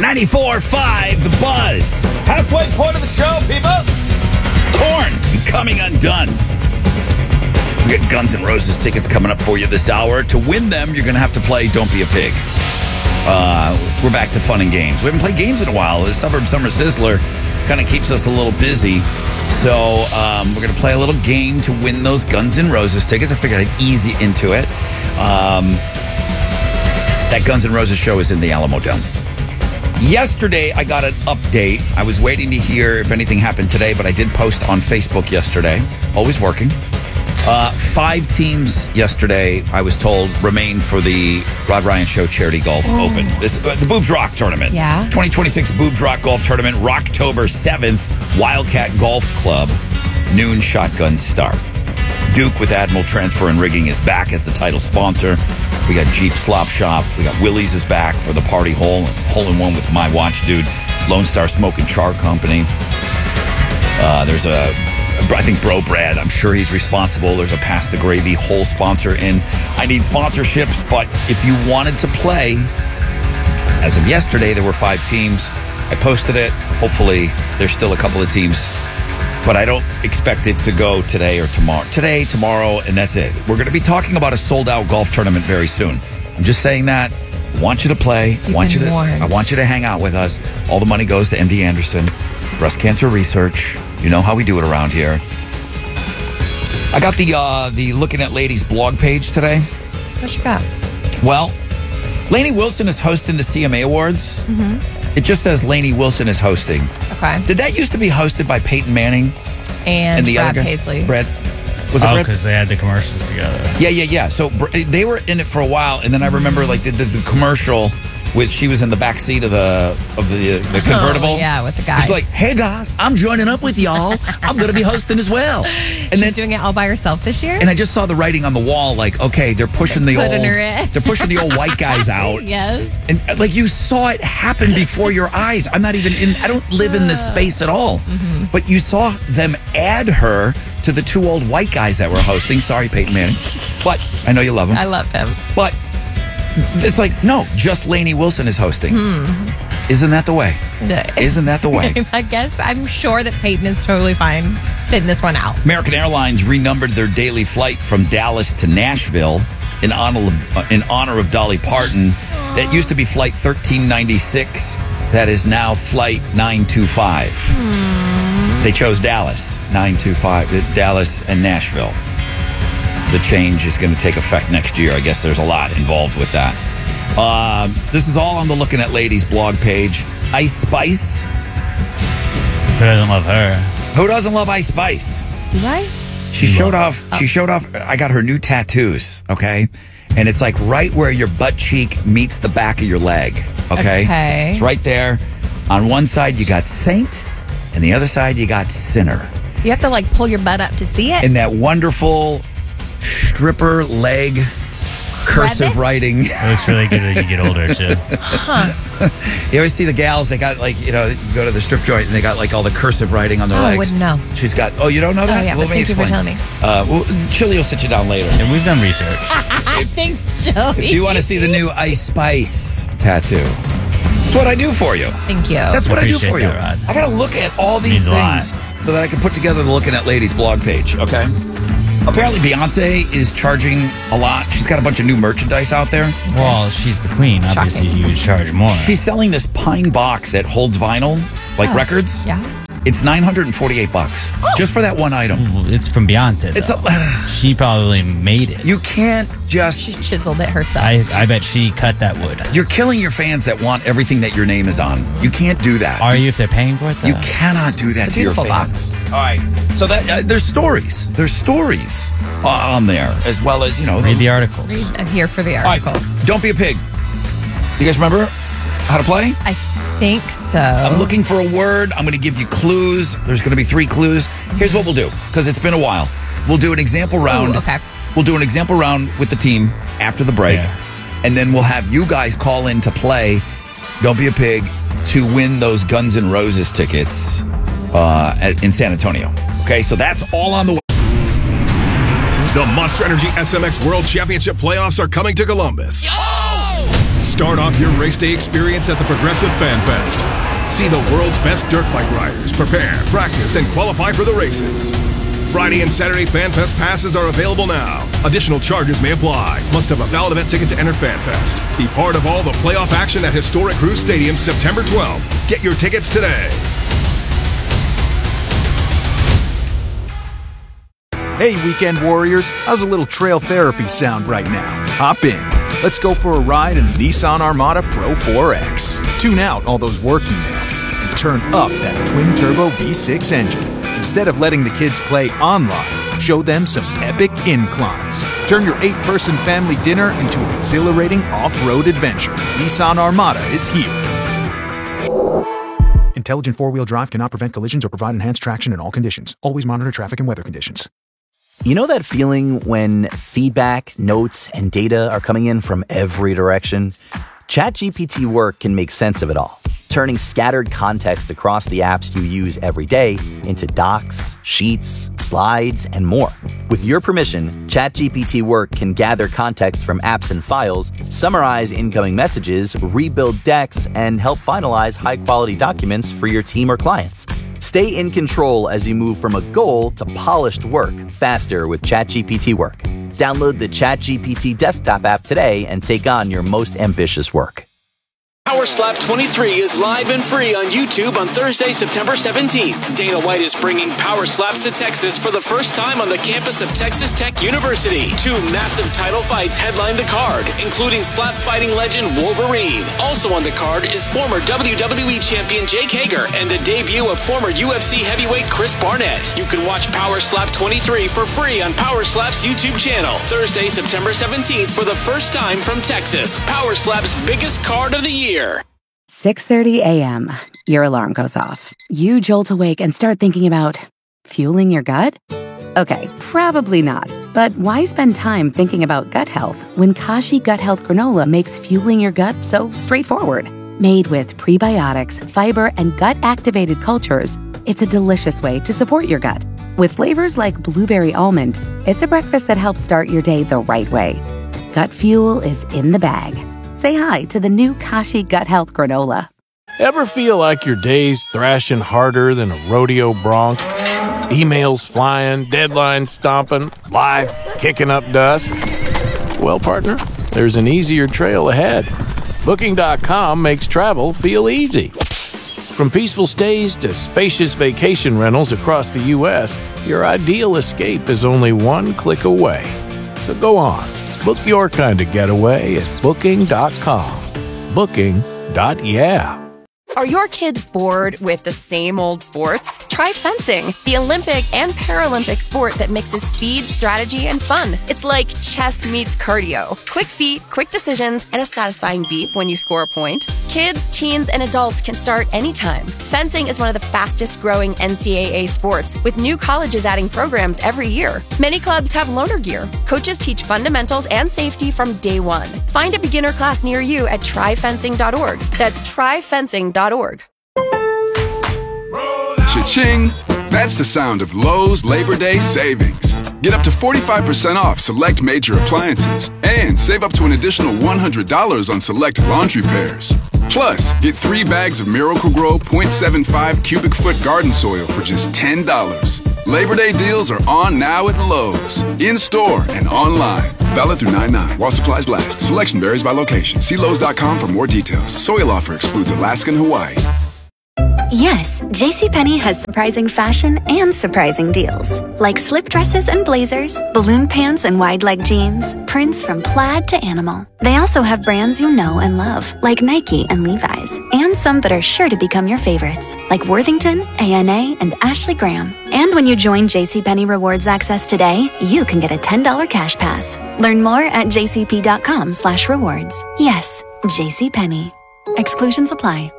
94.5 The Buzz. Halfway point of the show, people. Korn, Coming Undone. We got Guns N' Roses tickets coming up for you this hour. To win them, you're going to have to play Don't Be a Pig. We're back to fun and games. We haven't played games in a while. The Suburb Summer Sizzler kind of keeps us a little busy. So we're going to play a little game to win those Guns N' Roses tickets. I figured I'd ease you into it. That Guns N' Roses show is in the Alamo Dome. Yesterday, I got an update. I was waiting to hear if anything happened today, but I did post on Facebook yesterday. Always working. 5 teams yesterday, I was told, remain for the Rod Ryan Show Charity Golf Open. This, the Boobs Rock Tournament. Yeah. 2026 Boobs Rock Golf Tournament, Rocktober 7th, Wildcat Golf Club, noon shotgun start. Duke with Admiral Transfer and Rigging is back as the title sponsor. We got Jeep Slop Shop. We got Willie's is back for the party hole-in-one with My Watch Dude. Lone Star Smoke and Char Company. There's I think Bro Brad, I'm sure he's responsible. There's a Pass the Gravy whole sponsor in. I need sponsorships, but if you wanted to play, as of yesterday, there were 5 teams. I posted it. Hopefully, there's still a couple of teams, but I don't expect it to go today or tomorrow. Today, tomorrow, and that's it. We're going to be talking about a sold-out golf tournament very soon. I'm just saying that. I want you to play. I want you to hang out with us. All the money goes to MD Anderson, breast cancer research. You know how we do it around here. I got the Looking at Ladies blog page today. What you got? Well, Lainey Wilson is hosting the CMA Awards. Mm-hmm. It just says Lainey Wilson is hosting. Okay. Did that used to be hosted by Peyton Manning? And the Brad other guy? Paisley. Brad. Was it Brad? because they had the commercials together. Yeah. So they were in it for a while, and then I remember like the commercial with she was in the back seat of the convertible. Oh, yeah, with the guys. She's like, "Hey guys, I'm joining up with y'all. I'm going to be hosting as well." And She's doing it all by herself this year. and I just saw the writing on the wall, like, okay, they're pushing the Putting her in. they're pushing the old white guys out. Yes. And like you saw it happen before your eyes. I'm not even I don't live in this space at all. Mm-hmm. But you saw them add her to the 2 old white guys that were hosting. Sorry, Peyton Manning. But I know you love him. I love him. But it's like, no, just Lainey Wilson is hosting. Isn't that the way? Isn't that the way? I guess I'm sure that Peyton is totally fine fitting this one out. American Airlines renumbered their daily flight from Dallas to Nashville in honor of Dolly Parton. That used to be flight 1396. That is now flight 925. They chose Dallas, 925, Dallas and Nashville. The change is going to take effect next year. I guess there's a lot involved with that. This is all on the Looking at Ladies blog page. Ice Spice. Who doesn't love her? Who doesn't love Ice Spice? Do I? She showed off. I got her new tattoos. Okay, and it's like right where your butt cheek meets the back of your leg. Okay. It's right there. On one side you got Saint, and the other side you got Sinner. You have to like pull your butt up to see it. And that wonderful stripper leg cursive Crevice? writing. It looks really good as you get older, too. You always see the gals, they got like, you know, you go to the strip joint and they got like all the cursive writing on their legs. I wouldn't know. She's got, you don't know that? Oh, yeah, Well, but let me thank you for explain. telling me. Well, Chili will sit you down later. And we've done research. Thanks, Joey. If you want to see the new Ice Spice tattoo, that's what I do for you. Thank you. That's what I do Appreciate for you. that, Rod. I got to look at all these Means a lot. things so that I can put together the Looking at Ladies blog page, okay? Apparently Beyonce is charging a lot. She's got a bunch of new merchandise out there. Well, she's the queen. Obviously, you would charge more. She's selling this pine box that holds vinyl, like records. Yeah. It's $948 just for that one item. It's from Beyonce, though. It's She probably made it. you can't just. She chiseled it herself. I bet she cut that wood. You're killing your fans that want everything that your name is on. You can't do that. Are you if they're paying for it, though? You cannot do that It's a to your beautiful fans. box. All right. So that there's stories. There's stories on there, as well as, you know. Read the articles. I'm here for the All right, articles. Don't be a pig. You guys remember how to play? I think so. I'm looking for a word. I'm going to give you clues. There's going to be 3 clues. Here's what we'll do, because it's been a while. We'll do an example round. Ooh, okay. We'll do an example round with the team after the break. Yeah. And then we'll have you guys call in to play Don't Be a Pig to win those Guns N' Roses tickets in San Antonio. Okay, so that's all on the way. The Monster Energy SMX World Championship playoffs are coming to Columbus. Start off your race day experience at the Progressive Fan Fest. See the world's best dirt bike riders prepare, practice, and qualify for the races. Friday and Saturday Fan Fest passes are available now. Additional charges may apply. Must have a valid event ticket to enter Fan Fest. Be part of all the playoff action at Historic Cruise Stadium September 12th. Get your tickets today. Hey, weekend warriors, how's a little trail therapy sound right now? Hop in. Let's go for a ride in the Nissan Armada Pro 4X. Tune out all those work emails and turn up that twin-turbo V6 engine. Instead of letting the kids play online, show them some epic inclines. Turn your 8-person family dinner into an exhilarating off-road adventure. Nissan Armada is here. Intelligent four-wheel drive cannot prevent collisions or provide enhanced traction in all conditions. Always monitor traffic and weather conditions. You know that feeling when feedback, notes, and data are coming in from every direction? ChatGPT Work can make sense of it all, turning scattered context across the apps you use every day into docs, sheets, slides, and more. With your permission, ChatGPT Work can gather context from apps and files, summarize incoming messages, rebuild decks, and help finalize high-quality documents for your team or clients. Stay in control as you move from a goal to polished work faster with ChatGPT Work. Download the ChatGPT desktop app today and take on your most ambitious work. Power Slap 23 is live and free on YouTube on Thursday, September 17th. Dana White is bringing Power Slaps to Texas for the first time on the campus of Texas Tech University. 2 massive title fights headline the card, including slap fighting legend Wolverine. Also on the card is former WWE champion Jake Hager and the debut of former UFC heavyweight Chris Barnett. You can watch Power Slap 23 for free on Power Slap's YouTube channel. Thursday, September 17th for the first time from Texas. Power Slap's biggest card of the year. 6:30 a.m. Your alarm goes off. You jolt awake and start thinking about fueling your gut? Okay, probably not. But why spend time thinking about gut health when Kashi Gut Health Granola makes fueling your gut so straightforward? Made with prebiotics, fiber, and gut-activated cultures, it's a delicious way to support your gut. With flavors like blueberry almond, it's a breakfast that helps start your day the right way. Gut fuel is in the bag. Say hi to the new Kashi Gut Health Granola. Ever feel like your day's thrashing harder than a rodeo bronc? Emails flying, deadlines stomping, life kicking up dust? Well, partner, there's an easier trail ahead. Booking.com makes travel feel easy. From peaceful stays to spacious vacation rentals across the U.S., your ideal escape is only one click away. So go on. Book your kind of getaway at Booking.com. Booking.yeah. Are your kids bored with the same old sports? Try fencing, the Olympic and Paralympic sport that mixes speed, strategy, and fun. It's like chess meets cardio. Quick feet, quick decisions, and a satisfying beep when you score a point. Kids, teens, and adults can start anytime. Fencing is one of the fastest growing NCAA sports, with new colleges adding programs every year. Many clubs have loaner gear. Coaches teach fundamentals and safety from day one. Find a beginner class near you at tryfencing.org. That's tryfencing.org. Cha-ching! That's the sound of Lowe's Labor Day savings. Get up to 45% off select major appliances and save up to an additional $100 on select laundry pairs. Plus, get 3 bags of Miracle-Gro 0.75 cubic foot garden soil for just $10. Labor Day deals are on now at Lowe's, in-store and online. Valid through 9/9 while supplies last. Selection varies by location. See Lowe's.com for more details. Soil offer excludes Alaska and Hawaii. Yes, JCPenney has surprising fashion and surprising deals. Like slip dresses and blazers, balloon pants and wide leg jeans, prints from plaid to animal. They also have brands you know and love, like Nike and Levi's, and some that are sure to become your favorites, like Worthington, A&A, and Ashley Graham. And when you join JCPenney Rewards Access today, you can get a $10 cash pass. Learn more at jcp.com/rewards. Yes, JCPenney. Exclusions apply.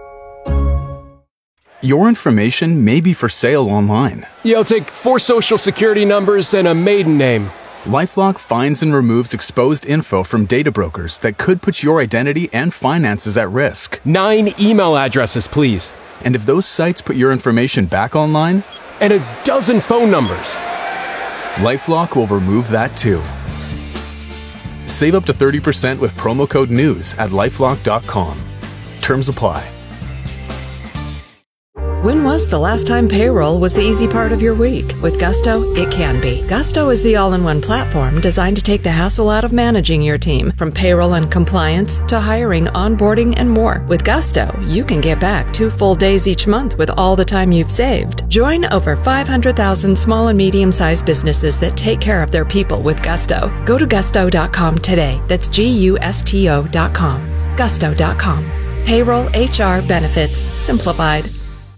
Your information may be for sale online. Yeah, I'll take 4 social security numbers and a maiden name. LifeLock finds and removes exposed info from data brokers that could put your identity and finances at risk. 9 email addresses, please. And if those sites put your information back online? And a dozen phone numbers. LifeLock will remove that too. Save up to 30% with promo code NEWS at LifeLock.com. Terms apply. When was the last time payroll was the easy part of your week? With Gusto, it can be. Gusto is the all-in-one platform designed to take the hassle out of managing your team, from payroll and compliance to hiring, onboarding, and more. With Gusto, you can get back 2 full days each month with all the time you've saved. Join over 500,000 small and medium-sized businesses that take care of their people with Gusto. Go to gusto.com today. That's GUSTO.com. Gusto.com. Payroll, HR, benefits, simplified.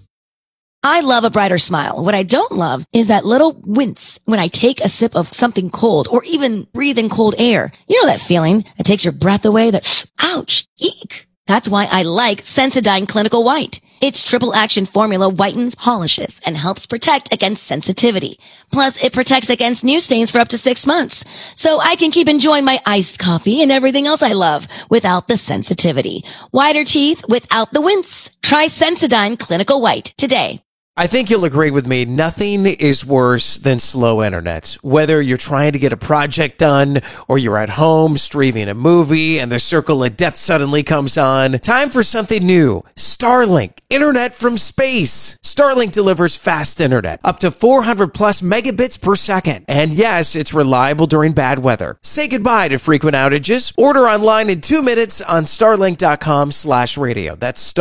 I love a brighter smile. What I don't love is that little wince when I take a sip of something cold or even breathe in cold air. You know that feeling that takes your breath away, that ouch, eek. That's why I like Sensodyne Clinical White. Its triple action formula whitens, polishes, and helps protect against sensitivity. Plus, it protects against new stains for up to 6 months. So I can keep enjoying my iced coffee and everything else I love without the sensitivity. Whiter teeth without the wince. Try Sensodyne Clinical White today. I think you'll agree with me. Nothing is worse than slow internet. Whether you're trying to get a project done or you're at home streaming a movie and the circle of death suddenly comes on. Time for something new. Starlink. Internet from space. Starlink delivers fast internet. Up to 400 plus megabits per second. And yes, it's reliable during bad weather. Say goodbye to frequent outages. Order online in 2 minutes on starlink.com/radio. That's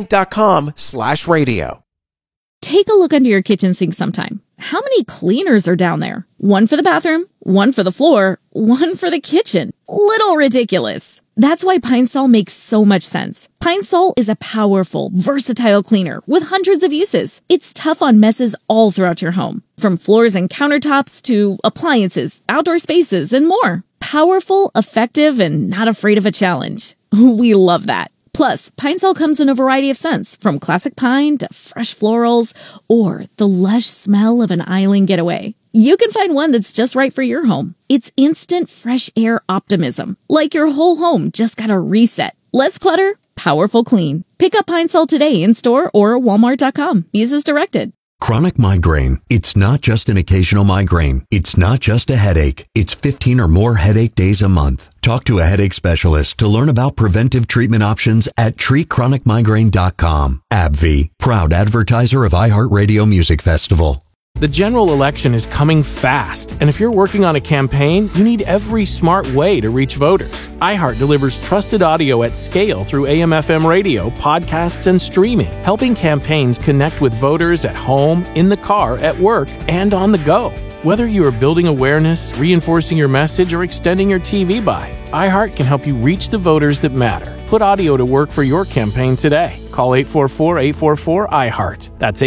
starlink.com/radio. Take a look under your kitchen sink sometime. How many cleaners are down there? One for the bathroom, one for the floor, one for the kitchen. Little ridiculous. That's why Pine Sol makes so much sense. Pine Sol is a powerful, versatile cleaner with hundreds of uses. It's tough on messes all throughout your home, from floors and countertops to appliances, outdoor spaces, and more. Powerful, effective, and not afraid of a challenge. We love that. Plus, Pine Sol comes in a variety of scents, from classic pine to fresh florals or the lush smell of an island getaway. You can find one that's just right for your home. It's instant fresh air optimism, like your whole home just got a reset. Less clutter, powerful clean. Pick up Pine Sol today in store or walmart.com. Use as directed. Chronic migraine. It's not just an occasional migraine. It's not just a headache. It's 15 or more headache days a month. Talk to a headache specialist to learn about preventive treatment options at treatchronicmigraine.com. AbbVie, proud advertiser of iHeartRadio Music Festival. The general election is coming fast, and if you're working on a campaign, you need every smart way to reach voters. iHeart delivers trusted audio at scale through AM/FM radio, podcasts, and streaming, helping campaigns connect with voters at home, in the car, at work, and on the go. Whether you are building awareness, reinforcing your message, or extending your TV buy, iHeart can help you reach the voters that matter. Put audio to work for your campaign today. Call 844-844-iHeart. That's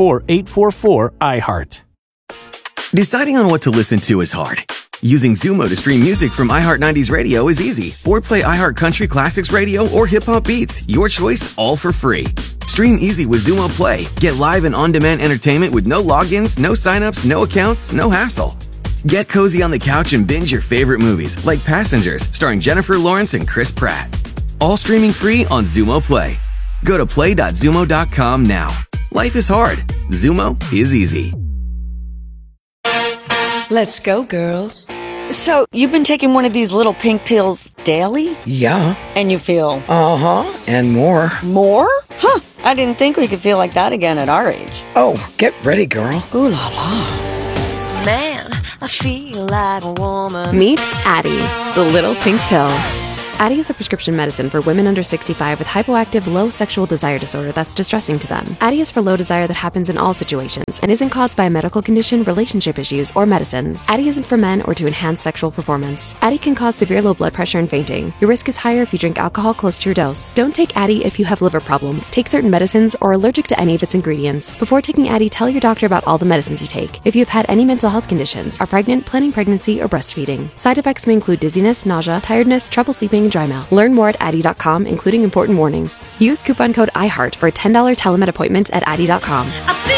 844-844-iHeart. Deciding on what to listen to is hard. Using Zumo to stream music from iHeart 90s Radio is easy. Or play iHeart Country Classics Radio or Hip Hop Beats. Your choice, all for free. Stream easy with Zumo Play. Get live and on-demand entertainment with no logins, no signups, no accounts, no hassle. Get cozy on the couch and binge your favorite movies, like Passengers, starring Jennifer Lawrence and Chris Pratt. All streaming free on Zumo Play. Go to play.zumo.com now. Life is hard. Zumo is easy. Let's go, girls. So, you've been taking one of these little pink pills daily? Yeah. And you feel? Uh-huh. And more. More? Huh. I didn't think we could feel like that again at our age. Oh, get ready, girl. Ooh la la. Man, I feel like a woman. Meet Addyi, the little pink pill. Addyi is a prescription medicine for women under 65 with hypoactive low sexual desire disorder that's distressing to them. Addyi is for low desire that happens in all situations and isn't caused by a medical condition, relationship issues, or medicines. Addyi isn't for men or to enhance sexual performance. Addyi can cause severe low blood pressure and fainting. Your risk is higher if you drink alcohol close to your dose. Don't take Addyi if you have liver problems, take certain medicines, or are allergic to any of its ingredients. Before taking Addyi, tell your doctor about all the medicines you take. If you've had any mental health conditions, are pregnant, planning pregnancy, or breastfeeding. Side effects may include dizziness, nausea, tiredness, trouble sleeping, and dry mouth. Learn more at Addyi.com, including important warnings. Use coupon code iHeart for a $10 telemed appointment at Addyi.com.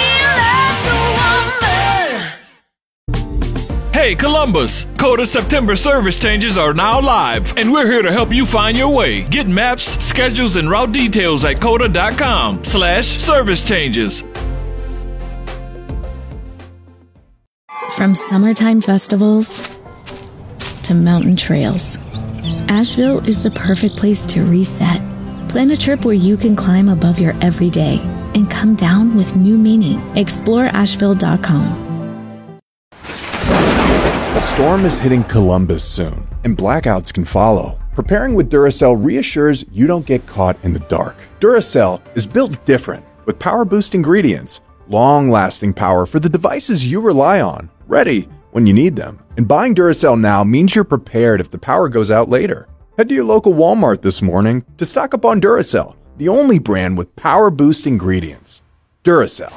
Hey Columbus, Coda September service changes are now live, and we're here to help you find your way. Get maps, schedules, and route details at coda.com/service changes. From summertime festivals to mountain trails, Asheville is the perfect place to reset. Plan a trip where you can climb above your everyday and come down with new meaning. Explore Asheville.com. A storm is hitting Columbus soon, and blackouts can follow. Preparing with Duracell reassures you don't get caught in the dark. Duracell is built different, with power boost ingredients, long-lasting power for the devices you rely on, ready when you need them. And buying Duracell now means you're prepared if the power goes out later. Head to your local Walmart this morning to stock up on Duracell, the only brand with power boost ingredients. Duracell.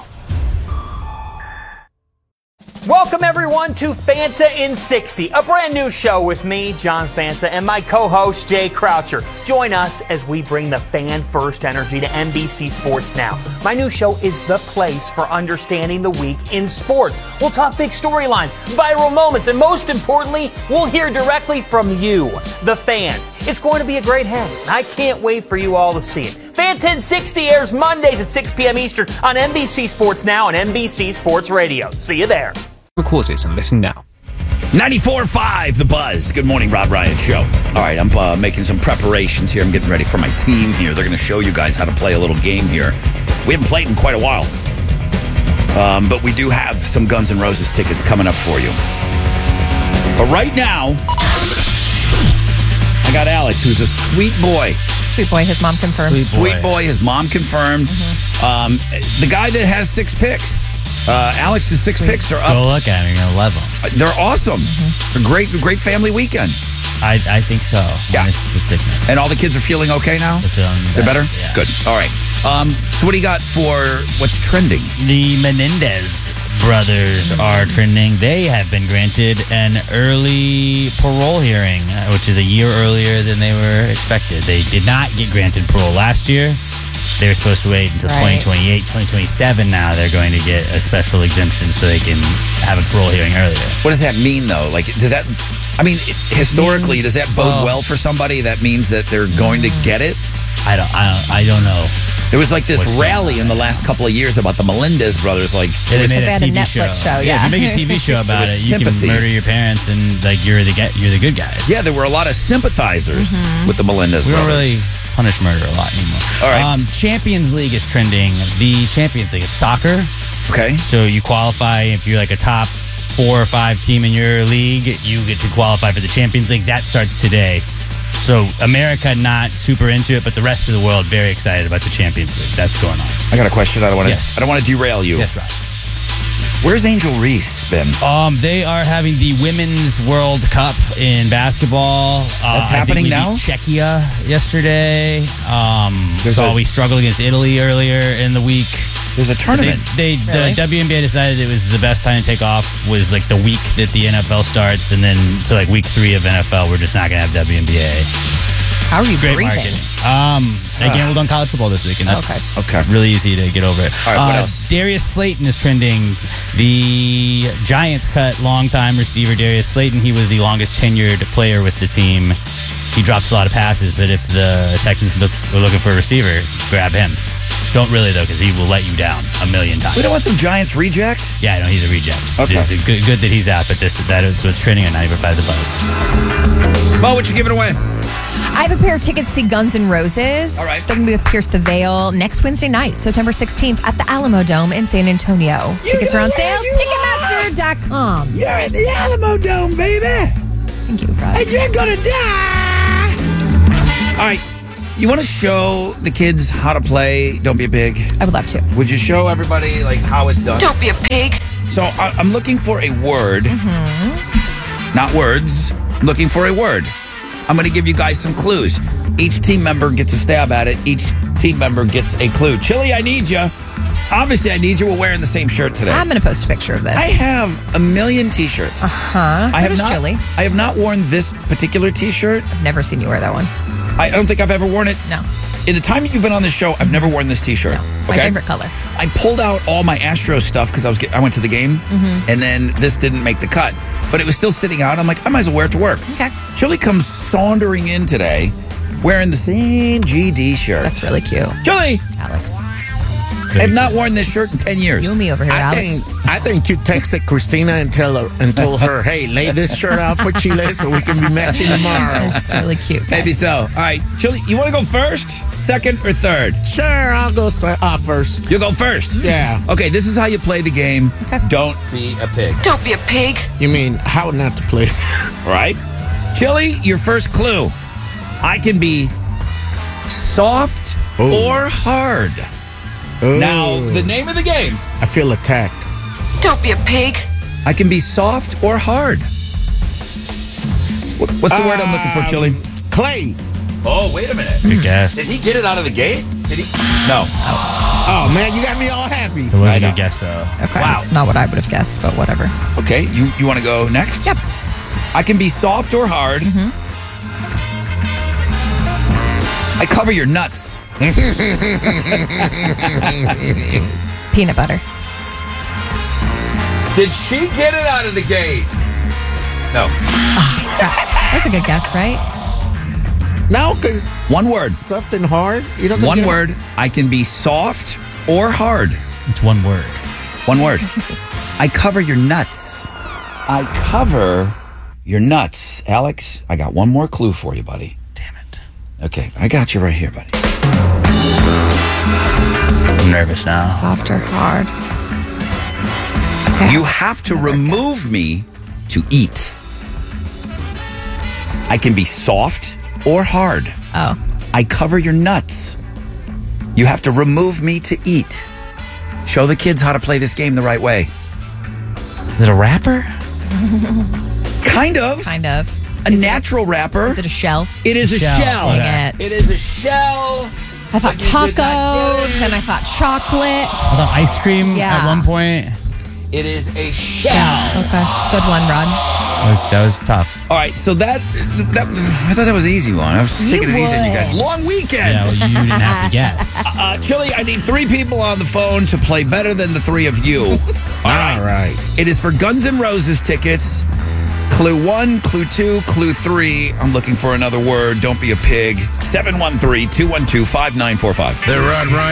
Welcome, everyone, to Fanta in 60, a brand new show with me, John Fanta, and my co-host, Jay Croucher. Join us as we bring the fan-first energy to NBC Sports Now. My new show is the place for understanding the week in sports. We'll talk big storylines, viral moments, and most importantly, we'll hear directly from you, the fans. It's going to be a great hang, and I can't wait for you all to see it. Fanta in 60 airs Mondays at 6 p.m. Eastern on NBC Sports Now and NBC Sports Radio. See you there. Record this and listen now. 94.5 The Buzz. Good morning, Rob Ryan Show. All right, I'm making some preparations here. I'm getting ready for my team here. They're going to show you guys how to play a little game here. We haven't played in quite a while. But we do have some Guns N' Roses tickets coming up for you. But right now, I got Alex, who's a sweet boy. Sweet boy, his mom confirmed. Sweet boy, his mom confirmed. The guy that has 6 picks. Alex's 6 picks are up. Go look at him. You're going to love them. They're awesome. They're great family weekend. I think so. Yeah. It's the sickness. And all the kids are feeling okay now? They're better? Yeah. Good. All right. So what do you got for what's trending? The Menendez brothers are trending. They have been granted an early parole hearing, which is a year earlier than they were expected. They did not get granted parole last year. They were supposed to wait until 2028, 2027 now. They're going to get a special exemption so they can have a parole hearing earlier. What does that mean, though? Like, does that... I mean, historically, does that bode well for somebody? That means that they're going to get it? I don't know. There was like this rally in the last couple of years about the Melendez brothers. Like, they made a Netflix show. Yeah, if you make a TV show about it, you can murder your parents and like you're the good guys. Yeah, there were a lot of sympathizers with the Melendez brothers. We don't really punish murder a lot anymore. All right. Champions League is trending. The Champions League, it's soccer. Okay. So you qualify if you're like a top 4 or 5 team in your league, you get to qualify for the Champions League. That starts today. So America not super into it, but the rest of the world very excited about the Champions League. That's going on. I got a question. I don't want to derail you. Yes, Rob. Where's Angel Reese been? They are having the Women's World Cup in basketball. That's happening now? Czechia yesterday. We struggled against Italy earlier in the week. There's a tournament. The WNBA decided it was the best time to take off was like the week that the NFL starts, and then to like week 3 of NFL, we're just not going to have WNBA. How are you great breathing? Marketing. They gambled on college football this week, and that's really easy to get over it. All right, what else? Darius Slayton is trending. The Giants cut longtime receiver Darius Slayton. He was the longest tenured player with the team. He drops a lot of passes, but if the Texans were looking for a receiver, grab him. Don't really, though, because he will let you down a million times. We don't want some Giants reject? Yeah, no, he's a reject. Okay. Good that he's out, but that is what's trending on 95 The Buzz. Mo, what you giving away? I have a pair of tickets to see Guns N' Roses. All right. They're going to be with Pierce the Veil next Wednesday night, September 16th at the Alamo Dome in San Antonio. Tickets are on sale. Ticketmaster.com. You're in the Alamo Dome, baby. Thank you, Rob. And you're going to die. All right. You want to show the kids how to play Don't Be a Pig? I would love to. Would you show everybody like how it's done? Don't be a pig. So I'm looking for a word. Not words. I'm looking for a word. I'm going to give you guys some clues. Each team member gets a stab at it. Each team member gets a clue. Chili, I need you. Obviously, I need you. We're wearing the same shirt today. I'm going to post a picture of this. I have a million T-shirts. So does Chili. I have not worn this particular T-shirt. I've never seen you wear that one. I don't think I've ever worn it. No. In the time you've been on this show, I've never worn this T-shirt. No, it's my favorite color. I pulled out all my Astros stuff because I went to the game, and then this didn't make the cut. But it was still sitting out. I'm like, I might as well wear it to work. Okay. Chili comes sauntering in today wearing the same GD shirt. That's really cute. Chili! Alex. I have not worn this shirt in 10 years. You and me over here, Alex. I think you texted Christina and told her, hey, lay this shirt out for Chile so we can be matching tomorrow. That's really cute. Maybe so. All right, Chili, you want to go first, second, or third? Sure, I'll go first. You'll go first? Yeah. Okay, this is how you play the game. Okay. Don't be a pig. Don't be a pig. You mean how not to play? All right. Chili, your first clue. I can be soft or hard. Oh. Now, the name of the game. I feel attacked. Don't be a pig. I can be soft or hard. What's the word I'm looking for, Chili? Clay. Oh, wait a minute. Good guess. Did he get it out of the gate? Did he? No. Oh, man, you got me all happy. It was a good guess, though. Okay, Wow. it's not what I would have guessed, but whatever. Okay, you want to go next? Yep. I can be soft or hard. Mm-hmm. I cover your nuts. Peanut butter. Did she get it out of the gate? No. That's a good guess, right? No, because one word. Soft and hard. One word. I can be soft or hard. It's one word. One word. I cover your nuts. I cover your nuts. Alex, I got one more clue for you, buddy. Damn it. Okay, I got you right here, buddy. I'm nervous now. Soft or hard? You have to remove me to eat. I can be soft or hard. Oh. I cover your nuts. You have to remove me to eat. Show the kids how to play this game the right way. Is it a rapper? Kind of. Kind of. A natural rapper. Is it a shell? It is a shell. Dang it. It is a shell. I thought tacos, then I thought chocolate. I thought ice cream at one point. It is a shell. Okay. Good one, Rod. That was tough. All right, so that I thought that was an easy one. I was taking it easy on you guys. Long weekend. Yeah, well, you didn't have to guess. Chili, I need 3 people on the phone to play better than the 3 of you. All right. It is for Guns N' Roses tickets. Clue 1, Clue 2, Clue 3. I'm looking for another word. Don't be a pig. 713-212-5945. The Rod Ryan